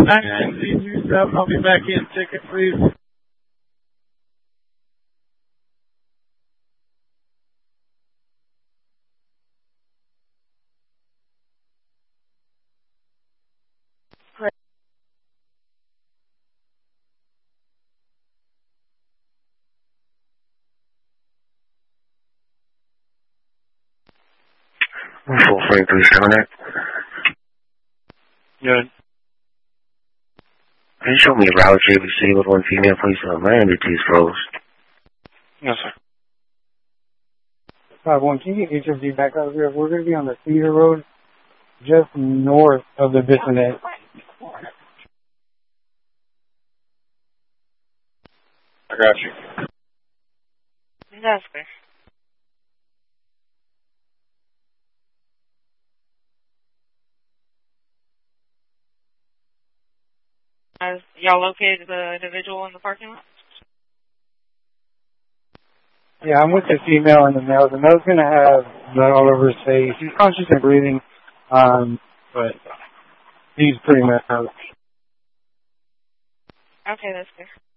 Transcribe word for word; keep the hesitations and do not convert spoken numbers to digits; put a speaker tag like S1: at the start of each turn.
S1: nine C two seven. I'll be back in. Ticket, please.
S2: Full frame, please, Dominic.
S1: Good.
S2: Can you show me a route J B C with one female, please? Uh, my M B T is closed.
S1: Yes, sir.
S3: five one, can you get H F D back out here? We're going to be on the Cedar Road, just north of the Bissonnet.
S1: I got you.
S4: That's fair. Has y'all located the individual in the parking lot?
S3: Yeah, I'm with the female and the male. The male's going to have blood all over his face. He's conscious and breathing, um, but he's pretty messed up.
S4: Okay, that's fair.